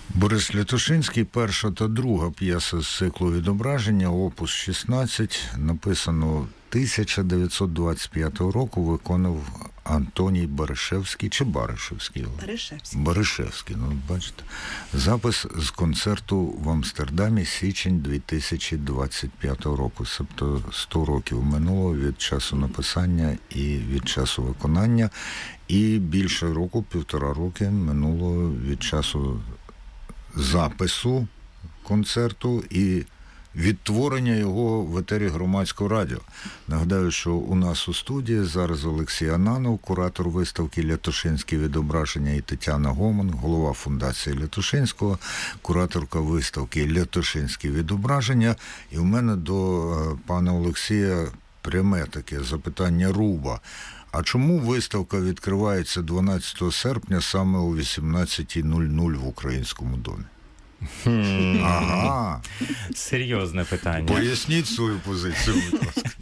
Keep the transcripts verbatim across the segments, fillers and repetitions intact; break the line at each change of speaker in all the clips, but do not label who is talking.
Борис Лятошинський, перша та друга п'єса з циклу «Відображення», опус шістнадцять, написано тисяча дев'ятсот двадцять п'ятого року, виконав Антоній Баришевський чи Баришевський?
Баришевський.
Баришевський, ну, бачите. Запис з концерту в Амстердамі, січень дві тисячі двадцять п'ятого року. Тобто сто років минуло від часу написання і від часу виконання, і більше року, півтора роки минуло від часу запису концерту і відтворення його в етері Громадського радіо. Нагадаю, що у нас у студії зараз Олексій Ананов, куратор виставки «Лятошинські відображення», і Тетяна Гоман, голова фундації Лятошинського, кураторка виставки «Лятошинські відображення». І в мене до пана Олексія пряме таке запитання руба. А чому виставка відкривається дванадцятого серпня саме о вісімнадцята нуль нуль в Українському домі?
Hmm.
Ага.
Серйозне питання.
Поясніть свою позицію, будь ласка.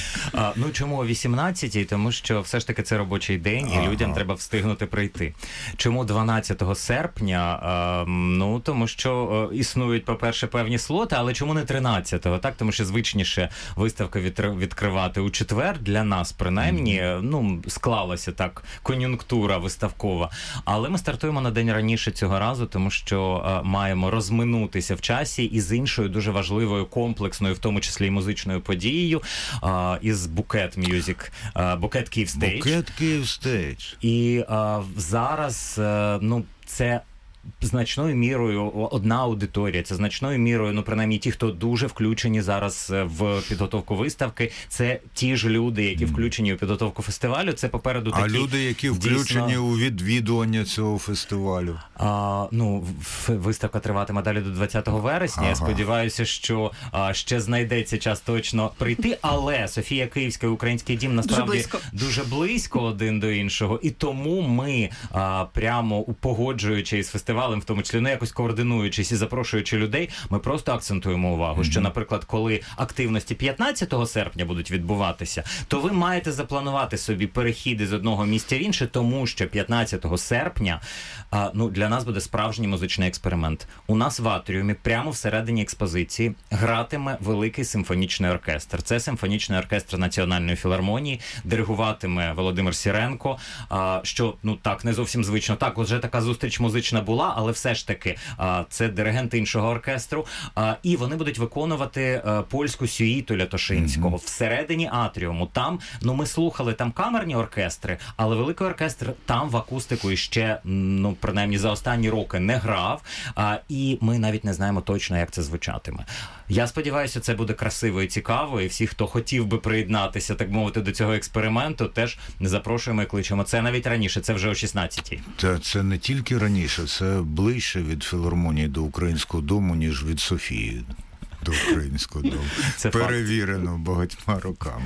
А, ну, чому о вісімнадцятій? Тому що все ж таки це робочий день, і ага. людям треба встигнути прийти. Чому дванадцятого серпня? А, ну, тому що а, існують, по-перше, певні слоти, але чому не тринадцятого? Так, тому що звичніше виставка відкривати у четвер, для нас, принаймні, mm-hmm. ну, склалася так кон'юнктура виставкова. Але ми стартуємо на день раніше цього разу, тому що а, маємо розминутися в часі із іншою дуже важливою, комплексною, в тому числі і музичною подією, а, із Букет Мюзик, Букет Київ Стейдж.
Букет Київ Стейдж.
І а, зараз, а, ну, це значною мірою одна аудиторія, це значною мірою, ну, принаймні ті, хто дуже включені зараз в підготовку виставки, це ті ж люди, які включені у підготовку фестивалю, це попереду такі...
А люди, які включені дійсно... у відвідування цього фестивалю?
А, ну, виставка триватиме далі до двадцятого вересня, ага. Я сподіваюся, що а, ще знайдеться час точно прийти, але Софія Київська і Український дім насправді дуже близько, дуже близько один до іншого, і тому ми а, прямо погоджуючи із фестивалем, в тому числі, ну, якось координуючись і запрошуючи людей, ми просто акцентуємо увагу, mm-hmm. що, наприклад, коли активності п'ятнадцятого серпня будуть відбуватися, то ви маєте запланувати собі перехіди з одного місця в інше, тому що п'ятнадцятого серпня, а, ну, для нас буде справжній музичний експеримент. У нас в атріумі, прямо всередині експозиції, гратиме великий симфонічний оркестр. Це симфонічний оркестр Національної філармонії, диригуватиме Володимир Сіренко, а, що, ну, так, не зовсім звично. Так, вже така зустріч музична була, але все ж таки а, це диригенти іншого оркестру, а, і вони будуть виконувати а, польську сюїту Лятошинського mm-hmm. всередині атріуму. Там, ну, ми слухали там камерні оркестри, але великий оркестр там в акустику іще, ну, принаймні за останні роки не грав, а, і ми навіть не знаємо точно, як це звучатиме. Я сподіваюся, це буде красиво і цікаво, і всі, хто хотів би приєднатися, так мовити, до цього експерименту, теж запрошуємо і кличемо. Це навіть раніше, це вже о шістнадцятій.
Та це не тільки раніше, це ближче від філармонії до Українського дому, ніж від Софії до Українського дому. Це перевірено факт. Багатьма роками.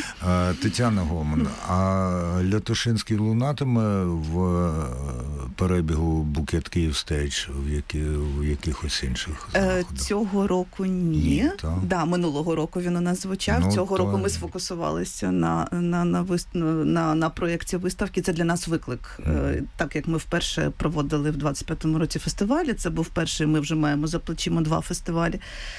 А, Тетяна Гоман, а Лятошинський лунатиме в перебігу Букет Київ Стейдж в, які, в якихось інших заходах?
Цього року ні. ні да, минулого року він у нас звучав. Ну, Цього то... року ми сфокусувалися на, на, на, на, на проєкті виставки. Це для нас виклик. Mm. Так як ми вперше проводили в двадцять п'ятому році фестивалі, це був перший, ми вже маємо за плечима два фестивалі,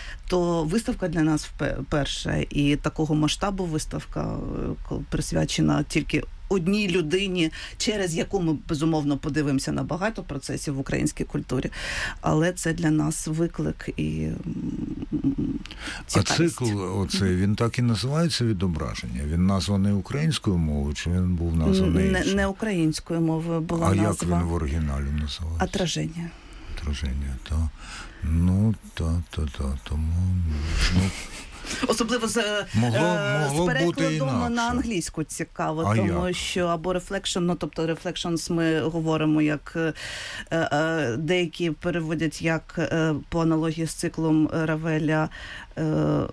то виставка для нас перша, і такого масштабу виставка присвячена тільки одній людині, через яку ми, безумовно, подивимося на багато процесів в українській культурі. Але це для нас виклик і цікавість.
А цикл оцей, він так і називається «Відображення»? Він названий українською мовою, чи він був названий
не,
іншою?
Не українською мовою була
а
назва.
А як він в оригіналі називається?
«Отраження».
«Отраження», так. Ну, та, та, та, тому... Ну...
Особливо з,
могло,
е,
могло
з перекладом на англійську цікаво,
а
тому
як?
що або reflection, ну, тобто reflections ми говоримо як е, е, деякі переводять як е, по аналогії з циклом Равеля е, е,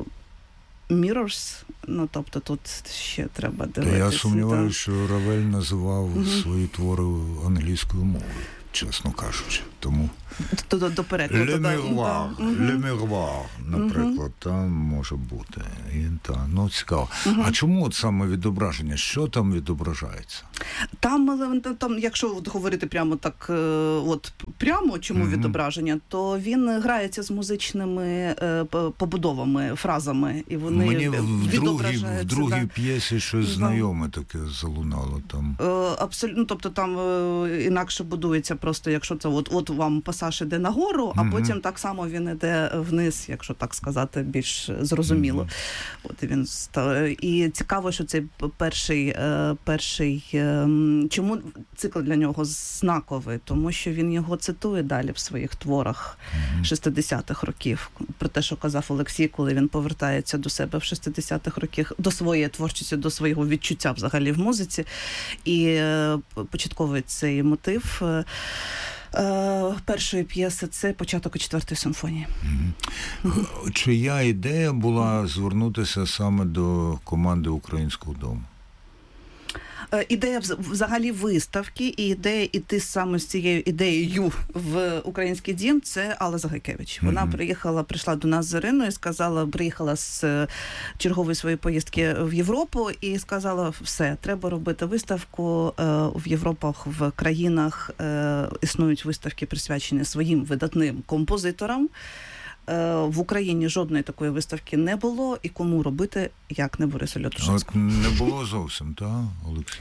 Mirrors, ну, тобто тут ще треба дивитися.
Я сумніваюся, що Равель називав mm-hmm. свої твори англійською мовою. чесно кажучи. Тому
до, до, до перекладу.
Le Miroir, Le Miroir, наприклад, там може бути. І, та, ну, цікаво. Uh-huh. А чому от саме відображення? Що там відображається?
Там, там якщо говорити прямо так, от прямо, чому uh-huh. відображення, то він грається з музичними побудовами, фразами, і вони
Мені в другій, в другій
да.
п'єсі щось знайоме таке залунало там.
Абсолютно, тобто там інакше будується просто, якщо це от, от вам пасаж іде нагору, а mm-hmm. потім так само він іде вниз, якщо так сказати, більш зрозуміло. Mm-hmm. От і він і цікаво, що цей перший, перший, чому цикл для нього знаковий, тому що він його цитує далі в своїх творах mm-hmm. шістдесятих років. Про те, що казав Олексій, коли він повертається до себе в шістдесятих років, до своєї творчості, до свого відчуття взагалі в музиці. І початковий цей мотив першої п'єси – це початок четвертої симфонії.
Mm-hmm. Чия ідея була звернутися саме до команди Українського дому?
Ідея взагалі виставки і ідея іти саме з цією ідеєю в Український дім – це Алла Загайкевич. Вона mm-hmm. приїхала, прийшла до нас з Іриною, сказала, приїхала з чергової своєї поїздки в Європу і сказала, все, треба робити виставку в Європах, в країнах існують виставки, присвячені своїм видатним композиторам. В Україні жодної такої виставки не було, і кому робити, як не Борису Лятушинському.
Не було зовсім, так, Олексій?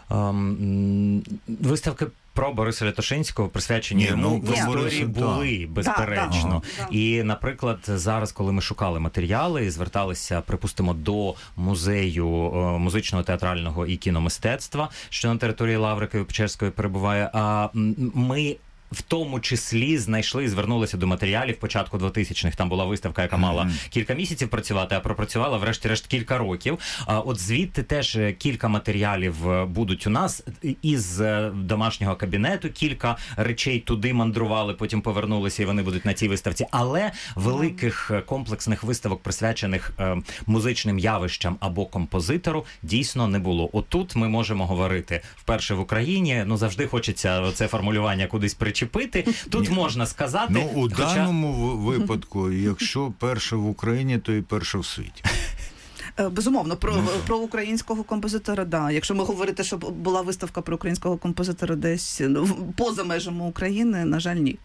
Um, виставки про Бориса Лятушинського, присвячені Ні, йому, ну, в історії були, да. безперечно. Да, да. І, наприклад, зараз, коли ми шукали матеріали і зверталися, припустимо, до музею музичного, театрального і кіномистецтва, що на території Лаври Києво-Печерської перебуває, а ми в тому числі знайшли і звернулися до матеріалів початку двотисячних. Там була виставка, яка мала mm-hmm. кілька місяців працювати, а пропрацювала врешті-решт кілька років. А от звідти теж кілька матеріалів будуть у нас із домашнього кабінету. Кілька речей туди мандрували, потім повернулися, і вони будуть на цій виставці. Але великих комплексних виставок, присвячених е, музичним явищам або композитору, дійсно не було. Отут ми можемо говорити вперше в Україні. Ну, завжди хочеться це формулювання кудись причепити. Тут Ні. можна сказати...
Ну, у
хоча...
даному випадку, якщо перше в Україні, то і перше в світі.
Безумовно, про, ну, про українського композитора, да. Якщо ми говорити, що була виставка про українського композитора десь поза межами України, на жаль, ні.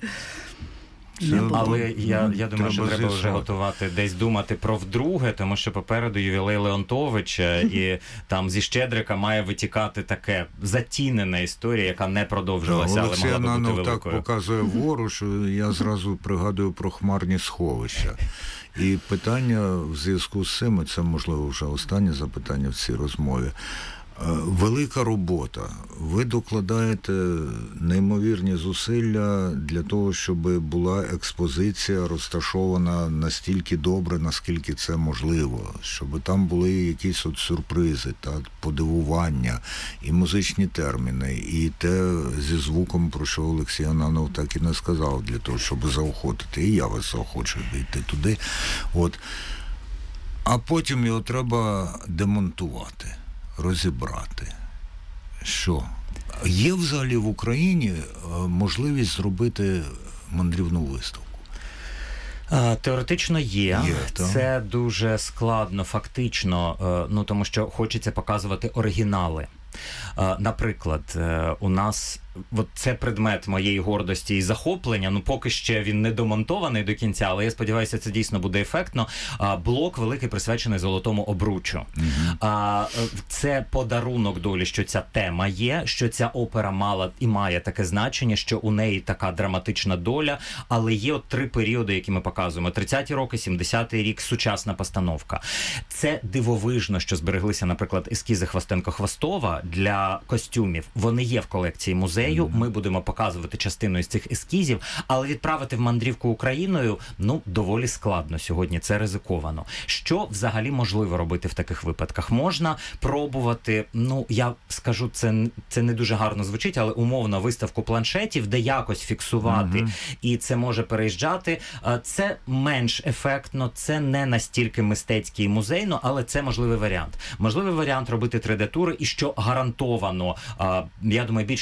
Але я, я думаю, треба що треба
з'ясувати.
вже готувати, десь думати про вдруге, тому що попереду ювілей Леонтовича, і там зі Щедрика має витікати таке затінена історія, яка не продовжилася, але могла би бути великою.
Так показує вору, що я зразу пригадую про хмарні сховища. І питання в зв'язку з цим, це, можливо, вже останнє запитання в цій розмові. Велика робота. Ви докладаєте неймовірні зусилля для того, щоб була експозиція розташована настільки добре, наскільки це можливо, щоб там були якісь от сюрпризи, та подивування, і музичні терміни, і те зі звуком, про що Олексій Ананов так і не сказав, для того, щоб заохотити. І я вас заохочую йти туди. От. А потім його треба демонтувати. Розібрати. Що? Є взагалі в Україні можливість зробити мандрівну виставку?
Теоретично є. є Це дуже складно фактично, ну тому що хочеться показувати оригінали. Наприклад, у нас от це предмет моєї гордості і захоплення, ну поки ще він не домонтований до кінця, але я сподіваюся, це дійсно буде ефектно. Блок великий присвячений Золотому обручу. Mm-hmm. Це подарунок долі, що ця тема є, що ця опера мала і має таке значення, що у неї така драматична доля, але є от три періоди, які ми показуємо. тридцяті роки, сімдесятий рік, сучасна постановка. Це дивовижно, що збереглися, наприклад, ескізи Хвостенко-Хвостова для костюмів. Вони є в колекції музею. Ми будемо показувати частину із цих ескізів, але відправити в мандрівку Україною, ну, доволі складно сьогодні, це ризиковано. Що взагалі можливо робити в таких випадках? Можна пробувати, ну, я скажу, це, це не дуже гарно звучить, але умовно виставку планшетів, де якось фіксувати, mm-hmm. і це може переїжджати. Це менш ефектно, це не настільки мистецький і музейно, але це можливий варіант. Можливий варіант робити три-де-тури, і що гарантовано, я думаю, більшість інститутів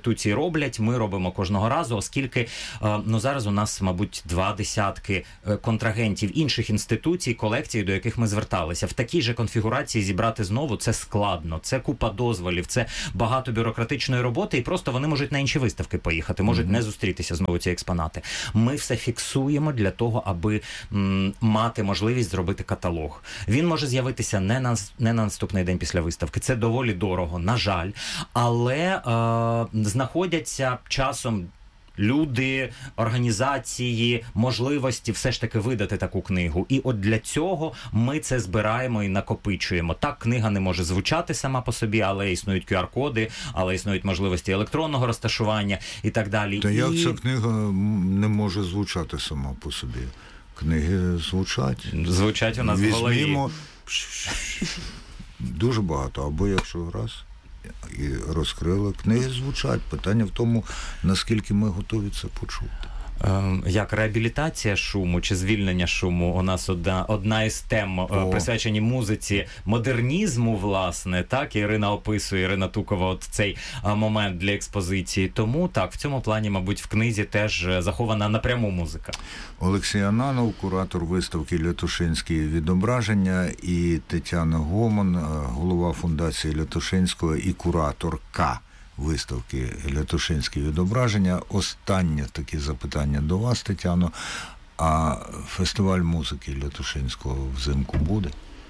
інституції роблять, ми робимо кожного разу, оскільки ну зараз у нас, мабуть, два десятки контрагентів інших інституцій, колекцій, до яких ми зверталися. В такій же конфігурації зібрати знову це складно, це купа дозволів, це багато бюрократичної роботи, і просто вони можуть на інші виставки поїхати, можуть mm-hmm. не зустрітися знову ці експонати. Ми все фіксуємо для того, аби м, мати можливість зробити каталог. Він може з'явитися не на, не на наступний день після виставки. Це доволі дорого, на жаль. Але е, знаходяться часом люди, організації, можливості все ж таки видати таку книгу. І от для цього ми це збираємо і накопичуємо. Так, книга не може звучати сама по собі, але існують ку ар-коди, але існують можливості електронного розташування і так далі.
Та
і...
як ця книга не може звучати сама по собі? Книги звучать.
Звучать у нас в голові.
Візьмімо дуже багато, або якщо раз і розкрили, книги звучать. Питання в тому, наскільки ми готові це почути.
Як реабілітація шуму чи звільнення шуму у нас одна, одна із тем, О. присвячені музиці модернізму, власне, так, Ірина описує, Ірина Тукова, от цей момент для експозиції. Тому, так, в цьому плані, мабуть, в книзі теж захована напряму музика.
Олексій Ананов, куратор виставки «Лятошинські відображення», і Тетяна Гомон, голова фундації Лятошинського і кураторка виставки «Лятошинські відображення». Останнє таке запитання до вас, Тетяно. А фестиваль музики Лятошинського взимку буде?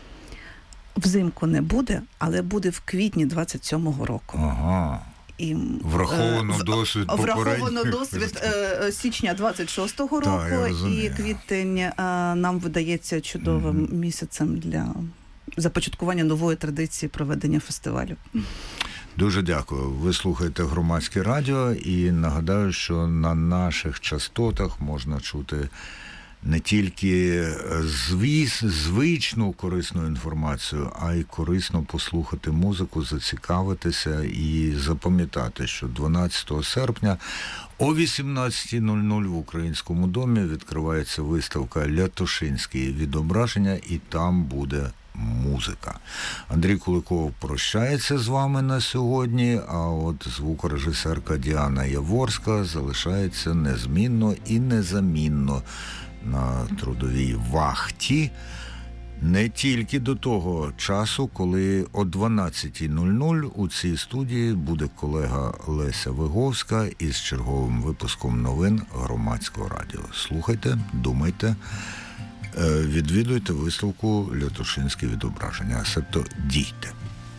Взимку не буде, але буде в квітні двадцять сьомого року.
Ага.
І,
враховано
е,
досвід
враховано досвід е, січня двадцять шостого року,
так,
і квітень е, нам видається чудовим mm-hmm. місяцем для започаткування нової традиції проведення фестивалю.
Дуже дякую. Ви слухаєте Громадське радіо, і нагадаю, що на наших частотах можна чути не тільки звіс, звичну корисну інформацію, а й корисно послухати музику, зацікавитися і запам'ятати, що дванадцятого серпня о вісімнадцятій нуль нуль в Українському домі відкривається виставка «Лятошинські відображення», і там буде музика. Андрій Куликов прощається з вами на сьогодні, а от звукорежисерка Діана Яворська залишається незмінно і незамінно на трудовій вахті не тільки до того часу, коли о дванадцятій нуль нуль у цій студії буде колега Леся Виговська із черговим випуском новин Громадського радіо. Слухайте, думайте, відвідуйте виставку «Лятошинські відображення», себто дійте.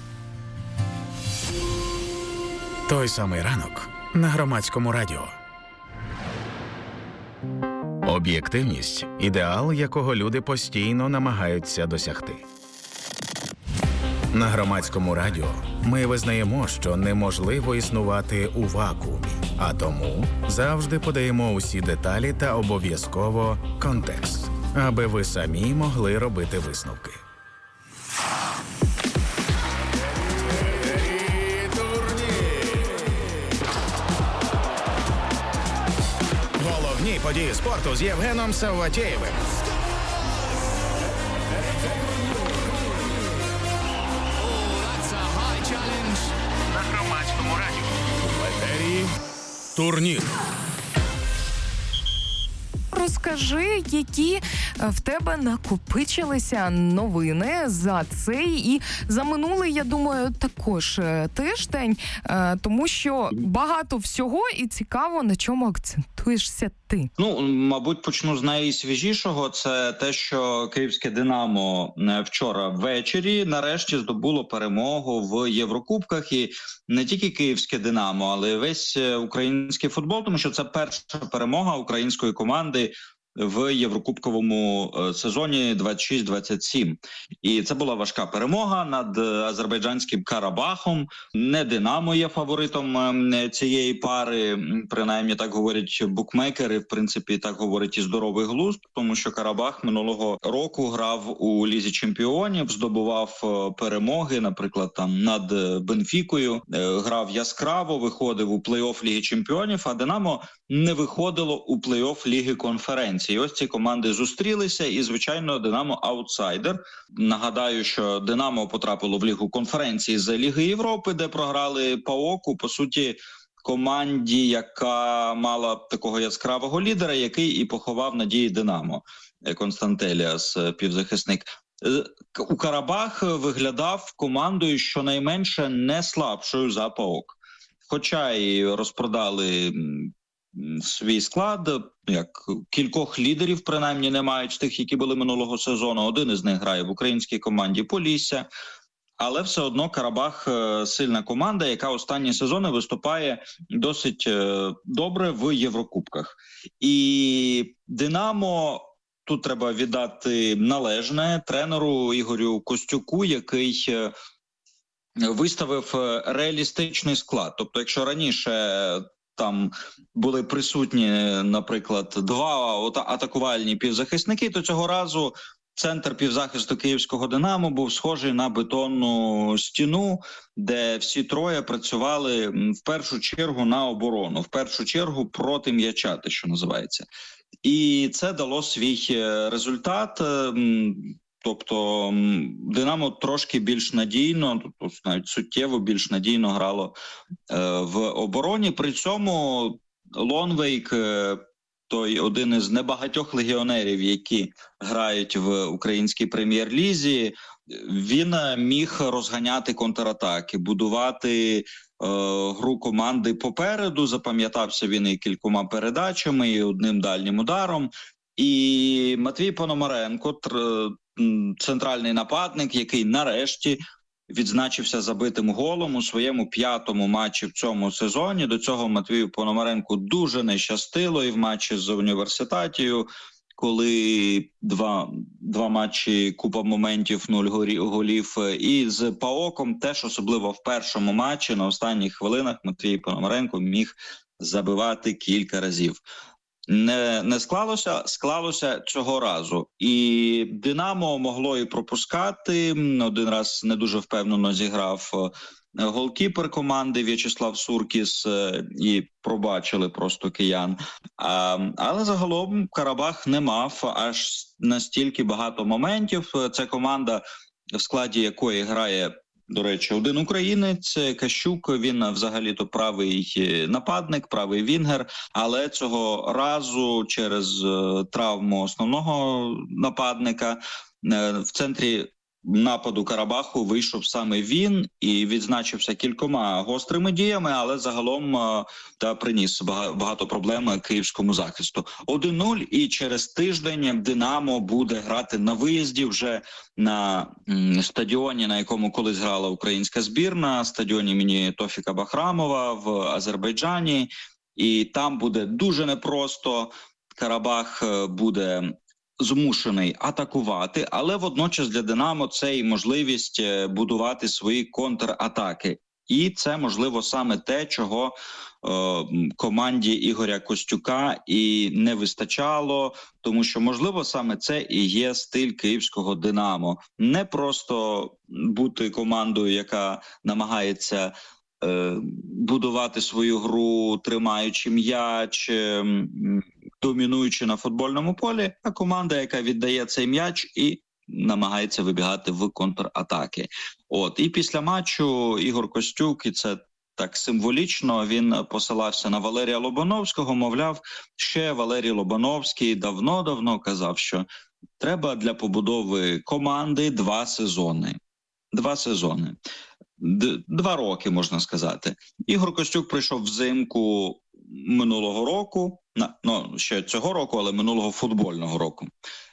Той самий ранок на Громадському радіо. Об'єктивність – ідеал, якого люди постійно намагаються досягти. На Громадському радіо ми визнаємо, що неможливо існувати у вакуумі, а тому завжди подаємо усі деталі та обов'язково контекст, аби ви самі могли робити висновки. Головні події спорту з Євгеном Савватєєвим. На Громадському радіо. В етері турнір.
Розкажи, які в тебе накопичилися новини за цей і за минулий, я думаю, також тиждень, тому що багато всього і цікаво, на чому акцентуєшся ти.
Ну, мабуть, почну з найсвіжішого. Це те, що київське «Динамо» вчора ввечері нарешті здобуло перемогу в Єврокубках. І не тільки київське «Динамо», але й весь український футбол, тому що це перша перемога української команди в Єврокубковому сезоні двадцять шість двадцять сім. І це була важка перемога над азербайджанським Карабахом. Не «Динамо» є фаворитом цієї пари, принаймні так говорять букмекери, в принципі так говорить і здоровий глузд, тому що Карабах минулого року грав у Лізі чемпіонів, здобував перемоги, наприклад, там над Бенфікою, грав яскраво, виходив у плей-офф Ліги чемпіонів, а «Динамо» не виходило у плей-офф Ліги конференцій. І ось ці команди зустрілися, і, звичайно, «Динамо» аутсайдер. Нагадаю, що «Динамо» потрапило в Лігу конференцій з Ліги Європи, де програли ПАОКу. По суті, команді, яка мала такого яскравого лідера, який і поховав надії «Динамо». Константеліас, півзахисник. У Карабах виглядав командою щонайменше не слабшою за ПАОК. Хоча і розпродали свій склад, як кількох лідерів, принаймні, не мають тих, які були минулого сезону. Один із них грає в українській команді Полісся. Але все одно Карабах сильна команда, яка останні сезони виступає досить добре в Єврокубках. І «Динамо», тут треба віддати належне тренеру Ігорю Костюку, який виставив реалістичний склад. Тобто, якщо раніше там були присутні, наприклад, два атакувальні півзахисники, то цього разу центр півзахисту київського «Динамо» був схожий на бетонну стіну, де всі троє працювали в першу чергу на оборону, в першу чергу проти м'яча, те, що називається. І це дало свій результат. Тобто «Динамо» трошки більш надійно, тобто навіть суттєво більш надійно грало в обороні. При цьому Лонвейк, той один із небагатьох легіонерів, які грають в українській прем'єр-лізі, він міг розганяти контратаки, будувати е, гру команди попереду. Запам'ятався він і кількома передачами, і одним дальнім ударом. І Матвій Пономаренко, тр, центральний нападник, який нарешті відзначився забитим голом у своєму п'ятому матчі в цьому сезоні. До цього Матвію Пономаренку дуже не щастило і в матчі з Університатією, коли два, два матчі, купа моментів, нуль голів. І з ПАОКом теж, особливо в першому матчі, на останніх хвилинах Матвій Пономаренко міг забивати кілька разів. Не, не склалося, склалося цього разу. І «Динамо» могло і пропускати. Один раз не дуже впевнено зіграв голкіпер команди В'ячеслав Суркіс, і пробачили просто киян. А, але загалом Карабах не мав аж настільки багато моментів. Це команда, в складі якої грає, до речі, один українець, Кащук, він взагалі-то правий нападник, правий вінгер, але цього разу через травму основного нападника в центрі нападу Карабаху вийшов саме він і відзначився кількома гострими діями, але загалом та приніс багато проблем київському захисту. один нуль, і через тиждень «Динамо» буде грати на виїзді вже на стадіоні, на якому колись грала українська збірна, стадіоні імені Тофіка Бахрамова в Азербайджані. І там буде дуже непросто. Карабах буде змушений атакувати, але водночас для «Динамо» це і можливість будувати свої контратаки. І це, можливо, саме те, чого е, команді Ігоря Костюка і не вистачало, тому що, можливо, саме це і є стиль київського «Динамо». Не просто бути командою, яка намагається е, будувати свою гру, тримаючи м'яч, е, домінуючи на футбольному полі, а команда, яка віддає цей м'яч і намагається вибігати в контратаки. От, і після матчу Ігор Костюк, і це так символічно, він посилався на Валерія Лобановського, мовляв, ще Валерій Лобановський давно-давно казав, що треба для побудови команди два сезони. Два сезони. Д- два роки, можна сказати. Ігор Костюк прийшов взимку минулого року, ну, ще цього року, але минулого футбольного року.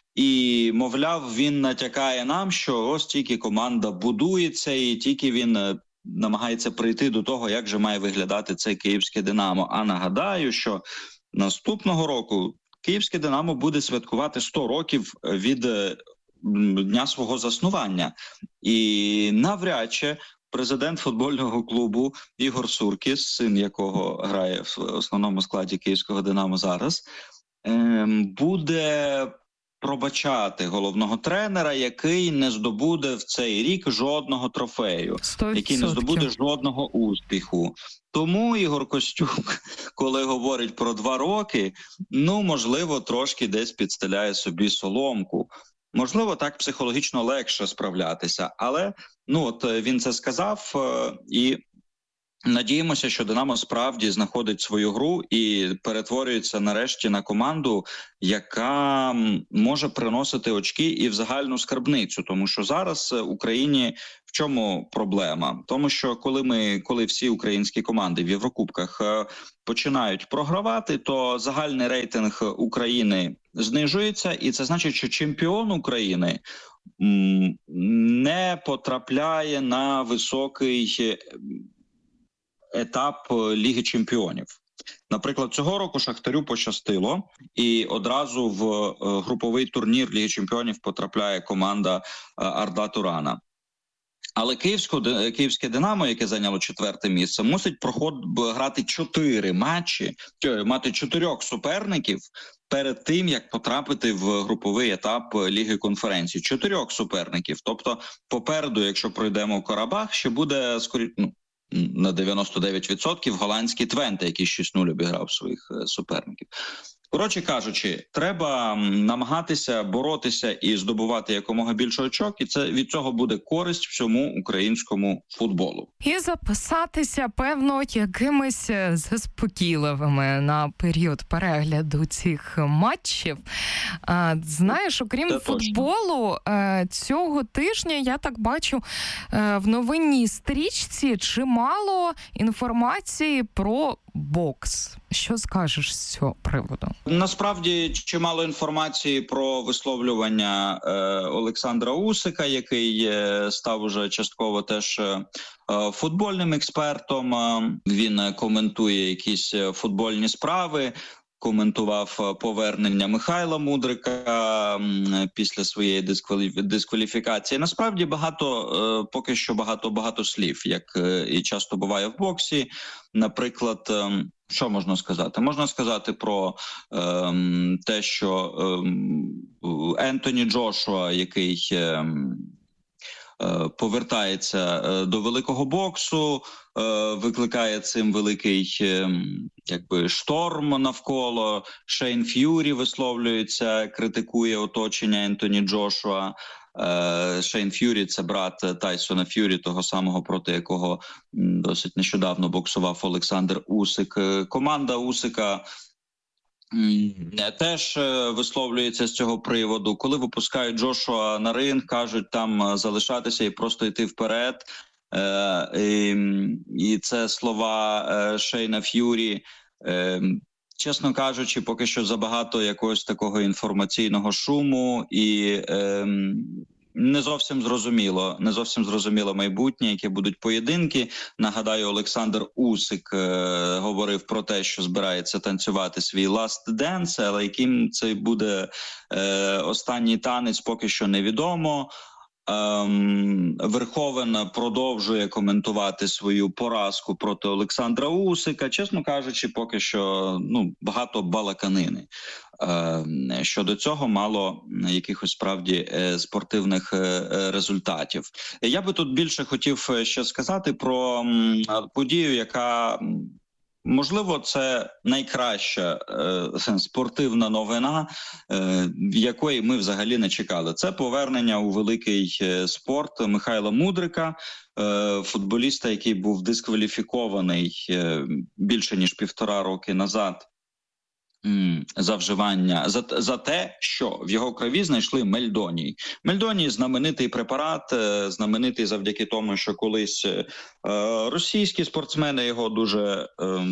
І, мовляв, він натякає нам, що ось тільки команда будується, і тільки він намагається прийти до того, як же має виглядати цей київське «Динамо». А нагадаю, що наступного року київське «Динамо» буде святкувати сто років від дня свого заснування. І навряд чи президент футбольного клубу Ігор Суркіс, син якого грає в основному складі київського «Динамо» зараз, буде пробачати головного тренера, який не здобуде в цей рік жодного трофею, сто відсотків. Який не здобуде жодного успіху. Тому Ігор Костюк, коли говорить про два роки, ну, можливо, трошки десь підстеляє собі соломку. Можливо, так психологічно легше справлятися, але ну от він це сказав, і Надіємося, що «Динамо» справді знаходить свою гру і перетворюється нарешті на команду, яка може приносити очки і в загальну скарбницю. Тому що зараз в Україні в чому проблема? Тому що коли ми, коли всі українські команди в Єврокубках починають програвати, то загальний рейтинг України знижується, і це значить, що чемпіон України не потрапляє на високий етап Ліги чемпіонів. Наприклад, цього року Шахтарю пощастило, і одразу в груповий турнір Ліги чемпіонів потрапляє команда Арда Турана. Але київське «Динамо», яке зайняло четверте місце, мусить проход... грати чотири матчі, мати чотирьох суперників перед тим, як потрапити в груповий етап Ліги конференцій. Чотирьох суперників. Тобто попереду, якщо пройдемо Карабах, ще буде скорі... ну, на дев'яносто дев'ять відсотків голландський Твенте, який шість нуль обіграв своїх суперників. Коротше кажучи, треба намагатися боротися і здобувати якомога більше очок, і це від цього буде користь всьому українському футболу.
І записатися, певно, якимись заспокійливими на період перегляду цих матчів. А, знаєш, окрім це футболу, точно. Цього тижня, я так бачу, в новинній стрічці чимало інформації про бокс. Що скажеш з цього приводу?
Насправді, чимало інформації про висловлювання е, Олександра Усика, який е, став уже частково теж е, футбольним експертом. Він коментує якісь футбольні справи, коментував повернення Михайла Мудрика після своєї дискваліфікації. Насправді багато, поки що багато-багато слів, як і часто буває в боксі. Наприклад, що можна сказати? Можна сказати про е, те, що е, Ентоні Джошуа, який е, повертається до великого боксу, викликає цим великий якби шторм навколо. Шейн Ф'юрі висловлюється, критикує оточення Ентоні Джошуа. Шейн Ф'юрі – це брат Тайсона Ф'юрі, того самого, проти якого досить нещодавно боксував Олександр Усик. Команда Усика теж висловлюється з цього приводу. Коли випускають Джошуа на ринг, кажуть там залишатися і просто йти вперед. І це слова Шейна Ф'юрі. Чесно кажучи, поки що забагато якогось такого інформаційного шуму і не зовсім зрозуміло, не зовсім зрозуміло майбутнє, які будуть поєдинки. Нагадаю, Олександр Усик е, говорив про те, що збирається танцювати свій Last Dance, але яким це буде е, останній танець, поки що невідомо. Ем, Верховен продовжує коментувати свою поразку проти Олександра Усика. Чесно кажучи, поки що ну, багато балаканини. Ем, щодо цього мало якихось справді е, спортивних е, результатів. Я би тут більше хотів ще сказати про м, подію, яка... Можливо, це найкраща е, спортивна новина, е, якої ми взагалі не чекали. Це повернення у великий е, спорт Михайла Мудрика, е, футболіста, який був дискваліфікований е, більше ніж півтора роки назад за вживання, за, за те, що в його крові знайшли мельдоній. Мельдоній – знаменитий препарат, знаменитий завдяки тому, що колись е, російські спортсмени його дуже е,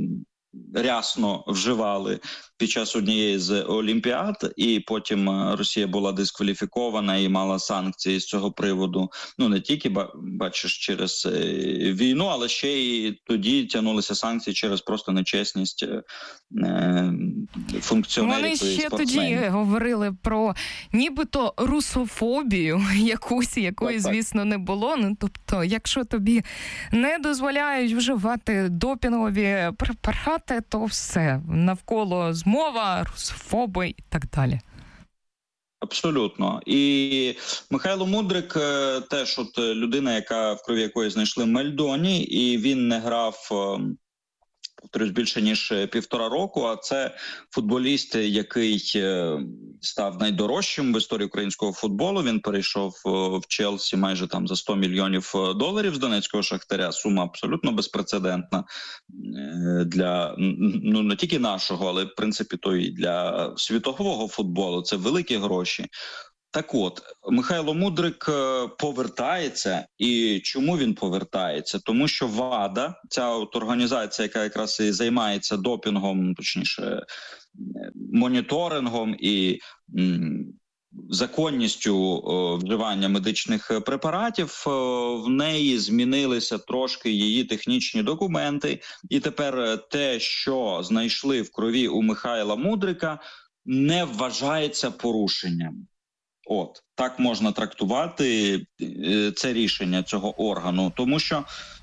рясно вживали під час однієї з олімпіад, і потім Росія була дискваліфікована і мала санкції з цього приводу. Ну, не тільки, бачиш, через війну, але ще й тоді тягнулися санкції через просто нечесність е, функціонерів.
Вони ще тоді говорили про нібито русофобію якусь, якої, так, звісно, не було. Ну, тобто, якщо тобі не дозволяють вживати допінгові препарати, то все, навколо змова, русофоби і так далі.
Абсолютно. І Михайло Мудрик теж от людина, яка в крові якої знайшли мельдоній, і він не грав повторюсь, більше ніж півтора року, а це футболіст, який став найдорожчим в історії українського футболу. Він перейшов в Челсі майже там за сто мільйонів доларів з донецького Шахтаря. Сума абсолютно безпрецедентна для, ну, не тільки нашого, але в принципі то і для світового футболу. Це великі гроші. Так от, Михайло Мудрик повертається. І чому він повертається? Тому що ВАДА, ця от організація, яка якраз і займається допінгом, точніше, моніторингом і м, законністю о, вживання медичних препаратів, о, в неї змінилися трошки її технічні документи. І тепер те, що знайшли в крові у Михайла Мудрика, не вважається порушенням. От, так можна трактувати це рішення цього органу, тому що...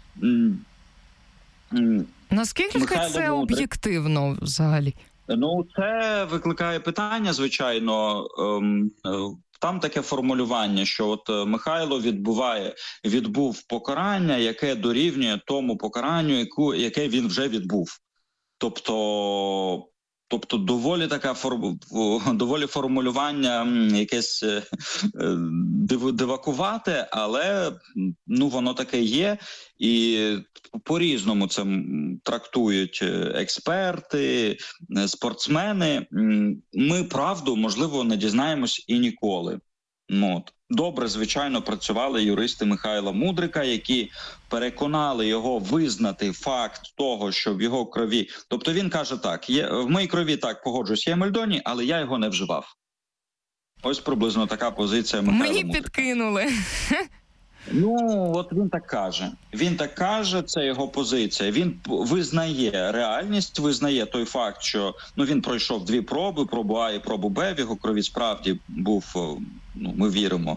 Наскільки Михайло це Мудрик, об'єктивно взагалі?
Ну, це викликає питання, звичайно. Там таке формулювання, що от Михайло відбуває, відбув покарання, яке дорівнює тому покаранню, яку, яке він вже відбув. Тобто... Тобто доволі така форм... доволі формулювання якесь див... дивакувате, але ну воно таке є, і по-різному це трактують експерти, спортсмени. Ми правду, можливо, не дізнаємось і ніколи. Ну, от. Добре, звичайно, працювали юристи Михайла Мудрика, які переконали його визнати факт того, що в його крові... Тобто він каже так, є, в моїй крові, так, погоджусь, є мельдоній, але я його не вживав. Ось приблизно така позиція Михайла
Мені
Мудрика.
підкинули.
Ну, от він так каже. Він так каже, це його позиція. Він визнає реальність, визнає той факт, що ну, він пройшов дві проби, пробу А і пробу Б, в його крові справді був, ну, ми віримо,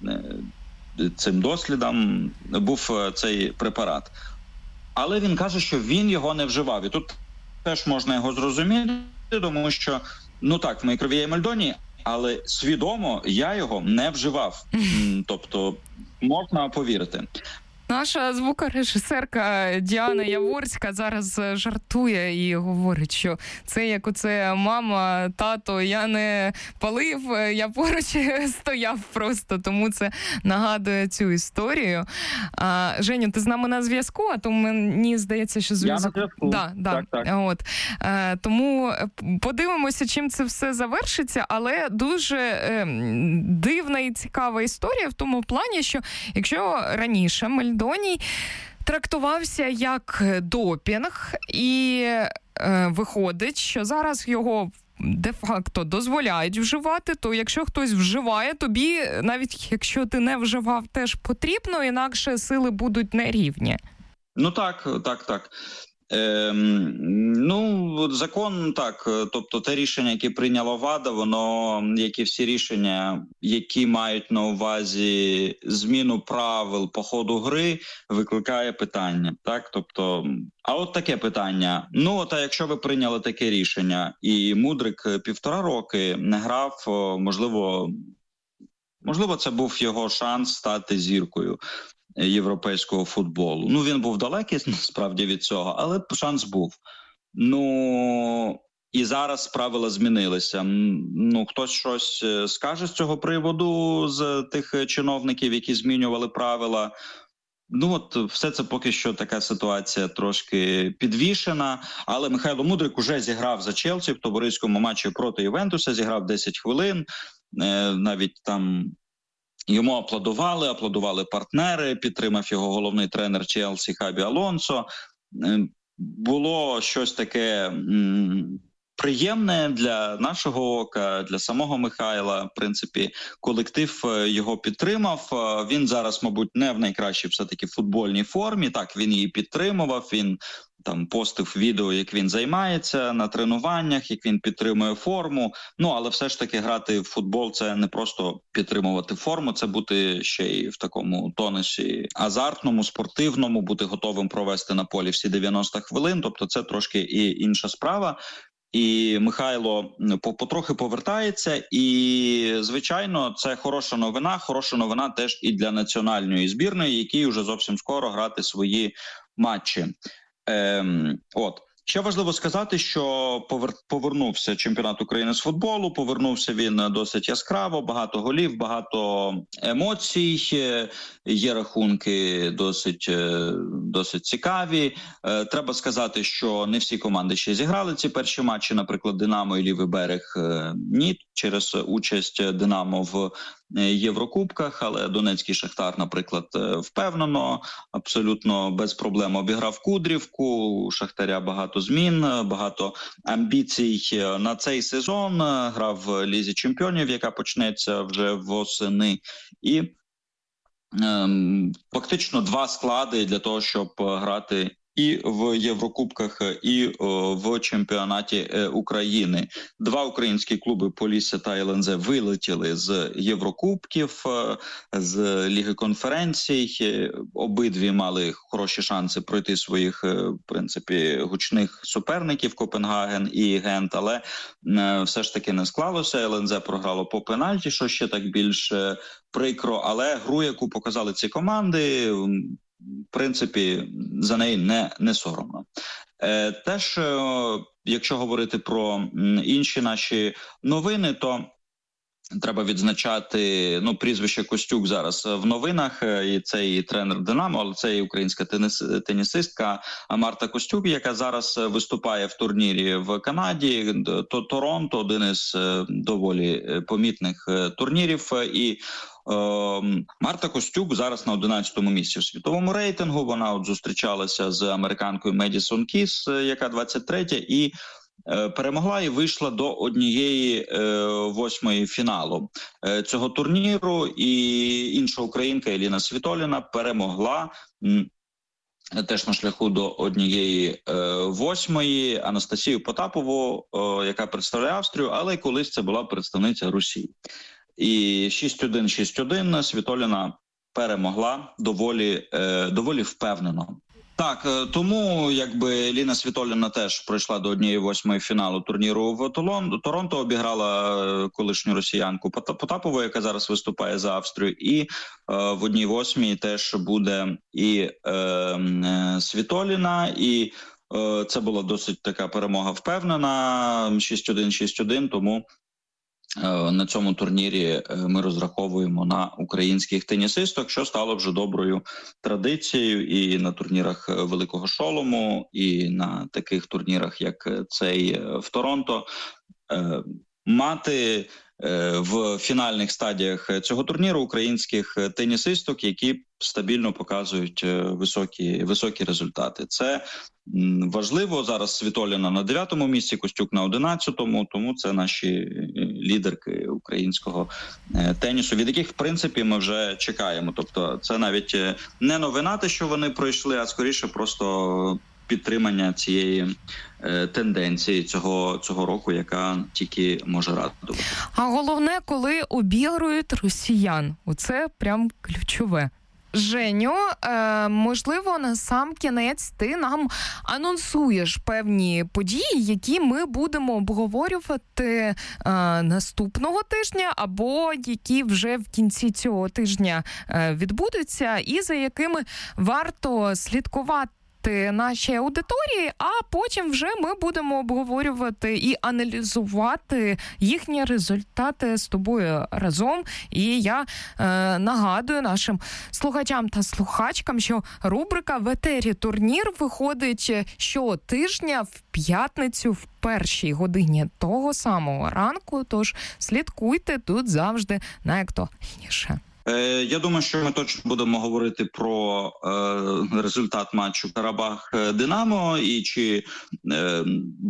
цим дослідам, був цей препарат. Але він каже, що він його не вживав. І тут теж можна його зрозуміти, тому що, ну так, в моїй крові є мельдоній, але свідомо я його не вживав. Тобто можна повірити.
Наша звукорежисерка Діана Яворська зараз жартує і говорить, що це як оце мама, тато, я не палив, я поруч стояв просто, тому це нагадує цю історію. А, Женю, ти з нами на зв'язку, а то мені здається, що зв'язок...
Я на зв'язку.
Да, да.
Так, так.
От. А, тому подивимося, чим це все завершиться, але дуже е, дивна і цікава історія в тому плані, що якщо раніше Мельдоній трактувався як допінг, і е, виходить, що зараз його де-факто дозволяють вживати, то якщо хтось вживає, тобі, навіть якщо ти не вживав, теж потрібно, інакше сили будуть нерівні.
Ну так, так, так. Ем, ну, закон, так, тобто те рішення, яке прийняла ВАДА, воно, як і всі рішення, які мають на увазі зміну правил по ходу гри, викликає питання, так, тобто, а от таке питання, ну, от, а якщо ви прийняли таке рішення, і Мудрик півтора роки не грав, можливо, можливо, це був його шанс стати зіркою європейського футболу. Ну, він був далекий, насправді, від цього, але шанс був. Ну, і зараз правила змінилися. Ну, хтось щось скаже з цього приводу, з тих чиновників, які змінювали правила. Ну, от, все це поки що така ситуація трошки підвішена, але Михайло Мудрик уже зіграв за Челсі в товариському матчі проти Ювентуса, зіграв десять хвилин, навіть там йому аплодували, аплодували партнери, підтримав його головний тренер Челсі Хабі Алонсо. Було щось таке м- приємне для нашого ока, для самого Михайла. В принципі, колектив його підтримав. Він зараз, мабуть, не в найкращій все-таки футбольній формі. Так, він її підтримував, він там постив відео, як він займається на тренуваннях, як він підтримує форму. Ну, але все ж таки грати в футбол – це не просто підтримувати форму, це бути ще й в такому тонусі азартному, спортивному, бути готовим провести на полі всі дев'яносто хвилин. Тобто це трошки і інша справа. І Михайло потрохи повертається, і, звичайно, це хороша новина. Хороша новина теж і для національної збірної, якій вже зовсім скоро грати свої матчі. Ем, от. Ще важливо сказати, що повернувся чемпіонат України з футболу, повернувся він досить яскраво, багато голів, багато емоцій, є рахунки досить, досить цікаві. Треба сказати, що не всі команди ще зіграли ці перші матчі, наприклад, «Динамо» і «Лівий берег» ні, через участь «Динамо» в Єврокубках, але Донецький «Шахтар», наприклад, впевнено, абсолютно без проблем обіграв Кудрівку, у «Шахтаря» багато змін, багато амбіцій на цей сезон, грав в Лізі чемпіонів, яка почнеться вже восени, і ем, фактично два склади для того, щоб грати і в Єврокубках, і о, в чемпіонаті е, України. Два українські клуби «Полісся» та «ел ен зет» вилетіли з Єврокубків, е, з Ліги конференцій. Е, обидві мали хороші шанси пройти своїх, е, в принципі, гучних суперників Копенгаген і Гент, але е, все ж таки не склалося. «ел ен зет» програло по пенальті, що ще так більш е, прикро, але гру, яку показали ці команди, в принципі, за неї не, не соромно. Е, теж, е, якщо говорити про інші наші новини, то треба відзначати, ну, прізвище Костюк зараз в новинах, і це і тренер «Динамо», але це і українська теніс, тенісистка Марта Костюк, яка зараз виступає в турнірі в Канаді. То Торонто – один із доволі помітних турнірів, і Марта Костюк зараз на одинадцятому місці в світовому рейтингу. Вона от зустрічалася з американкою Медісон Кіс, яка двадцять третя, і перемогла і вийшла до однієї е, восьмої фіналу е, цього турніру. І інша українка Еліна Світоліна перемогла м, теж на шляху до однієї е, восьмої Анастасію Потапову, е, яка представляє Австрію, але колись це була представниця Росії. І шість один - шість один Світоліна перемогла доволі, е, доволі впевнено. Так, тому якби Ліна Світоліна теж пройшла до однієї восьмої фіналу турніру в Торонто, обіграла колишню росіянку Потапову, яка зараз виступає за Австрію, і е, в одній восьмій теж буде і е, Світоліна, і е, це була досить така перемога впевнена, шість один - шість один, тому на цьому турнірі ми розраховуємо на українських тенісисток, що стало вже доброю традицією і на турнірах Великого Шолому, і на таких турнірах, як цей в Торонто. Мати в фінальних стадіях цього турніру українських тенісисток, які стабільно показують високі, високі результати. Це важливо. Зараз Світоліна на дев'ятому місці, Костюк на одинадцятому, тому це наші лідерки українського тенісу, від яких, в принципі, ми вже чекаємо. Тобто це навіть не новина, те, що вони пройшли, а скоріше просто підтримання цієї е, тенденції цього, цього року, яка тільки може радувати.
А головне, коли обігрують росіян. Оце прям ключове. Женю, е, можливо, на сам кінець ти нам анонсуєш певні події, які ми будемо обговорювати е, наступного тижня, або які вже в кінці цього тижня е, відбудуться, і за якими варто слідкувати нашій аудиторії, а потім вже ми будемо обговорювати і аналізувати їхні результати з тобою разом. І я е, нагадую нашим слухачам та слухачкам, що рубрика «В етері турнір» виходить щотижня в п'ятницю в першій годині того самого ранку, тож слідкуйте тут завжди найактуальніше.
Я думаю, що ми точно будемо говорити про е, результат матчу Карабах-Динамо і чи е,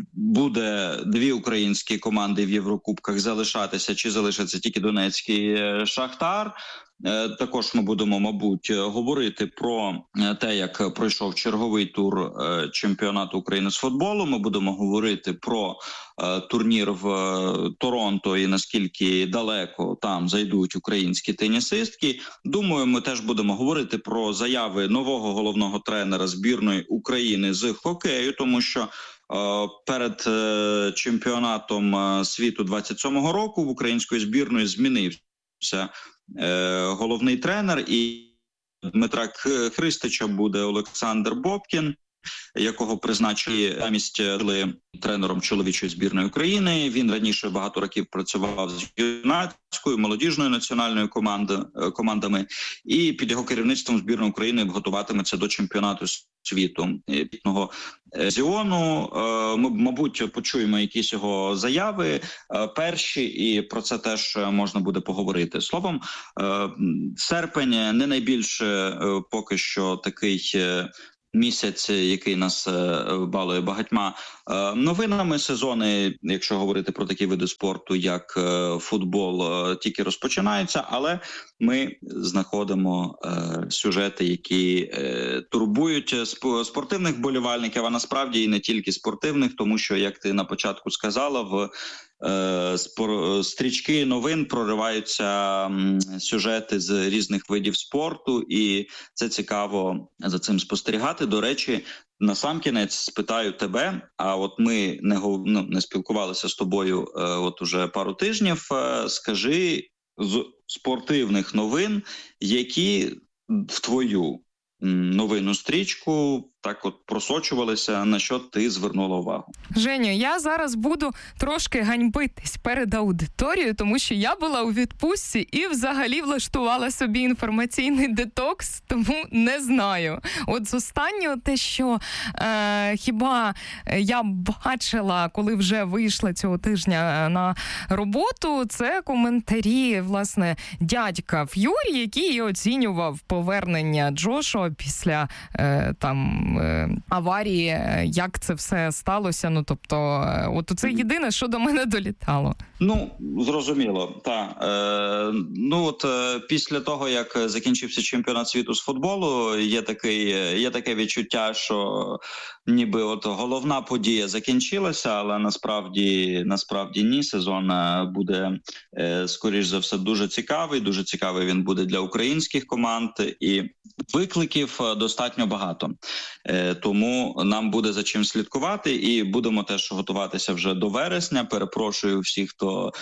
буде дві українські команди в Єврокубках залишатися, чи залишиться тільки Донецький Шахтар. Також ми будемо, мабуть, говорити про те, як пройшов черговий тур чемпіонату України з футболу. Ми будемо говорити про турнір в Торонто і наскільки далеко там зайдуть українські тенісистки. Думаю, ми теж будемо говорити про заяви нового головного тренера збірної України з хокею, тому що перед чемпіонатом світу двадцять сьомого року в української збірної змінився головний тренер, і Дмитра Христича буде Олександр Бобкін. якого призначили замість тренером чоловічої збірної України. Він раніше багато років працював з юнацькою, молодіжною національною команди, командами, і під його керівництвом збірна України готуватиметься до чемпіонату світу пітного зіону. Ми, мабуть, почуємо якісь його заяви перші, і про це теж можна буде поговорити. Словом, серпень не найбільше поки що такий місяць, який нас балує багатьма новинами. Сезони, якщо говорити про такі види спорту, як футбол, тільки розпочинаються, але ми знаходимо сюжети, які турбують спортивних вболівальників, а насправді і не тільки спортивних, тому що, як ти на початку сказала, в стрічки новин прориваються сюжети з різних видів спорту, і це цікаво за цим спостерігати. До речі, насамкінець спитаю тебе, а от ми не, ну, не спілкувалися з тобою от уже пару тижнів, скажи з спортивних новин, які в твою новинну стрічку так от просочувалися, на що ти звернула увагу?
Женю, я зараз буду трошки ганьбитись перед аудиторією, тому що я була у відпустці і взагалі влаштувала собі інформаційний детокс, тому не знаю. От з останнього те, що е, хіба я бачила, коли вже вийшла цього тижня на роботу, це коментарі, власне, дядька Ф'юрі, який оцінював повернення Джошуа після е, там аварії, як це все сталося. Ну, тобто, от це єдине, що до мене долітало.
Ну, зрозуміло, так. Е, ну, от е, після того, як закінчився чемпіонат світу з футболу, є, такий, є таке відчуття, що ніби от головна подія закінчилася, але насправді, насправді ні. Сезон буде, е, скоріш за все, дуже цікавий. Дуже цікавий він буде для українських команд, і викликів достатньо багато. Е, тому нам буде за чим слідкувати, і будемо теж готуватися вже до вересня. Перепрошую всіх, хто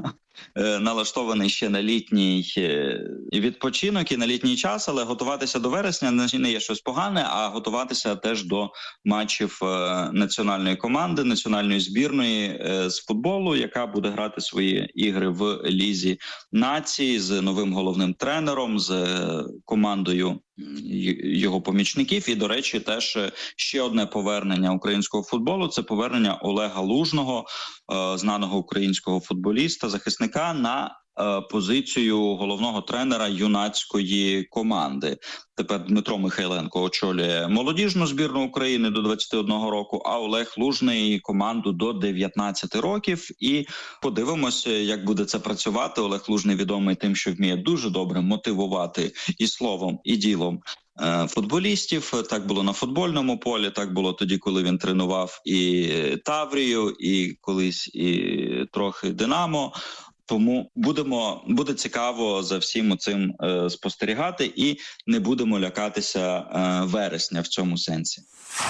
налаштований ще на літній відпочинок і на літній час, але готуватися до вересня не є щось погане, а готуватися теж до матчів національної команди, національної збірної з футболу, яка буде грати свої ігри в Лізі націй з новим головним тренером, з командою його помічників. І, до речі, теж ще одне повернення українського футболу – це повернення Олега Лужного, знаного українського футболіста, захисника, на позицію головного тренера юнацької команди. Тепер Дмитро Михайленко очолює молодіжну збірну України до двадцяти одного року, а Олег Лужний – команду до дев'ятнадцяти років. І подивимося, як буде це працювати. Олег Лужний відомий тим, що вміє дуже добре мотивувати і словом, і ділом футболістів. Так було на футбольному полі, так було тоді, коли він тренував і Таврію, і колись і трохи Динамо. Тому будемо, буде цікаво за всім цим е, спостерігати, і не будемо лякатися е, вересня в цьому сенсі.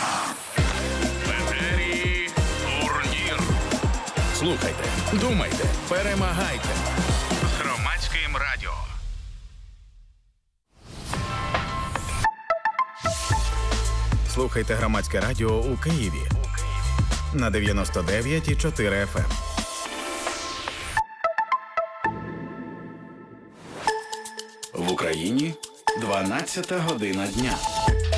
Етері турнір. Слухайте, думайте, перемагайте. З Громадським радіо. Слухайте Громадське радіо у Києві на дев'яносто дев'ять і чотири еф ем. В Україні дванадцята година дня.